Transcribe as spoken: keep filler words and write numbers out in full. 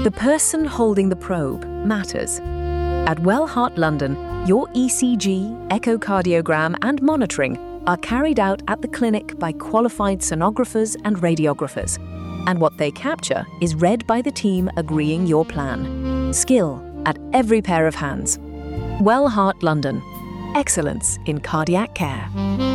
The person holding the probe matters. At Wellheart London, your E C G, echocardiogram and monitoring are carried out at the clinic by qualified sonographers and radiographers, and what they capture is read by the team agreeing your plan. Skill at every pair of hands. Wellheart London. Excellence in cardiac care.